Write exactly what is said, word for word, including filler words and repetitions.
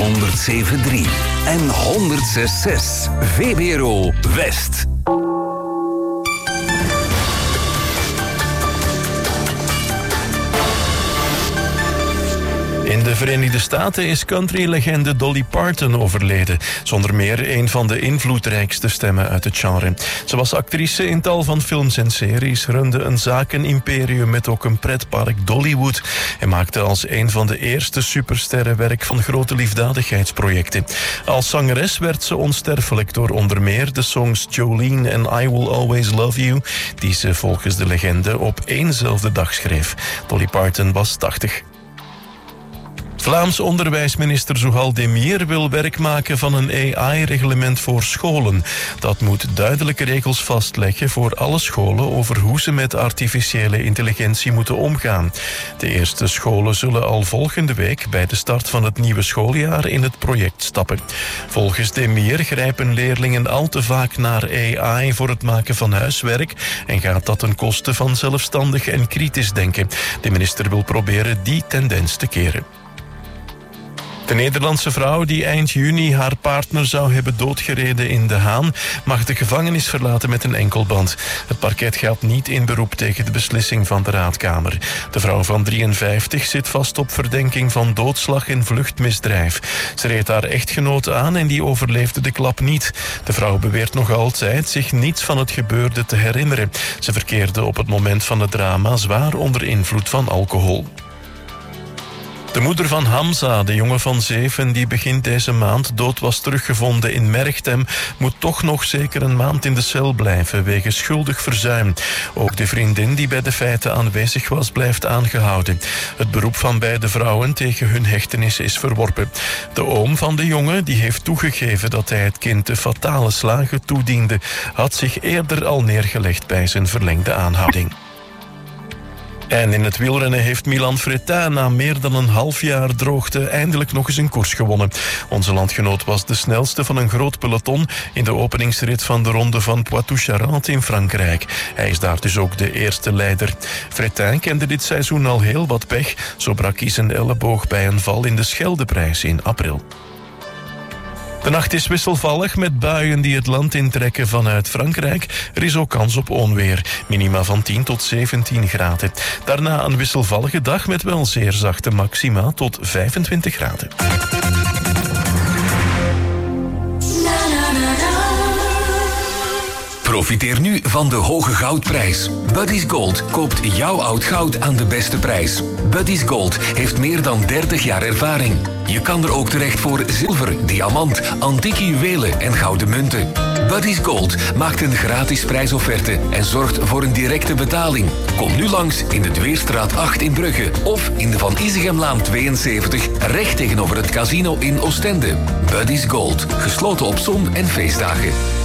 honderdzeven komma drie en honderdzes komma zes. V B R O West. In de Verenigde Staten is countrylegende Dolly Parton overleden. Zonder meer een van de invloedrijkste stemmen uit het genre. Ze was actrice in tal van films en series, runde een zakenimperium met ook een pretpark Dollywood en maakte als een van de eerste supersterren werk van grote liefdadigheidsprojecten. Als zangeres werd ze onsterfelijk door onder meer de songs Jolene en I Will Always Love You, die ze volgens de legende op éénzelfde dag schreef. Dolly Parton was tachtig. Vlaams onderwijsminister Zohal Demir wil werk maken van een A I-reglement voor scholen. Dat moet duidelijke regels vastleggen voor alle scholen over hoe ze met artificiële intelligentie moeten omgaan. De eerste scholen zullen al volgende week bij de start van het nieuwe schooljaar in het project stappen. Volgens Demir grijpen leerlingen al te vaak naar A I voor het maken van huiswerk en gaat dat ten koste van zelfstandig en kritisch denken. De minister wil proberen die tendens te keren. De Nederlandse vrouw die eind juni haar partner zou hebben doodgereden in De Haan mag de gevangenis verlaten met een enkelband. Het parket gaat niet in beroep tegen de beslissing van de Raadkamer. De vrouw van drieënvijftig zit vast op verdenking van doodslag en vluchtmisdrijf. Ze reed haar echtgenoot aan en die overleefde de klap niet. De vrouw beweert nog altijd zich niets van het gebeurde te herinneren. Ze verkeerde op het moment van het drama zwaar onder invloed van alcohol. De moeder van Hamza, de jongen van zeven die begin deze maand dood was teruggevonden in Merchtem, moet toch nog zeker een maand in de cel blijven wegens schuldig verzuim. Ook de vriendin die bij de feiten aanwezig was, blijft aangehouden. Het beroep van beide vrouwen tegen hun hechtenis is verworpen. De oom van de jongen, die heeft toegegeven dat hij het kind de fatale slagen toediende, had zich eerder al neergelegd bij zijn verlengde aanhouding. En in het wielrennen heeft Milan Fretin na meer dan een half jaar droogte eindelijk nog eens een koers gewonnen. Onze landgenoot was de snelste van een groot peloton in de openingsrit van de ronde van Poitou-Charentes in Frankrijk. Hij is daar dus ook de eerste leider. Fretin kende dit seizoen al heel wat pech. Zo brak hij zijn elleboog bij een val in de Scheldeprijs in april. De nacht is wisselvallig met buien die het land intrekken vanuit Frankrijk. Er is ook kans op onweer. Minima van tien tot zeventien graden. Daarna een wisselvallige dag met wel zeer zachte maxima tot vijfentwintig graden. Profiteer nu van de hoge goudprijs. Buddy's Gold koopt jouw oud goud aan de beste prijs. Buddy's Gold heeft meer dan dertig jaar ervaring. Je kan er ook terecht voor zilver, diamant, antieke juwelen en gouden munten. Buddy's Gold maakt een gratis prijsofferte en zorgt voor een directe betaling. Kom nu langs in de Dweerstraat acht in Brugge of in de Van Isegemlaan tweeënzeventig, recht tegenover het casino in Oostende. Buddy's Gold, gesloten op zon- en feestdagen.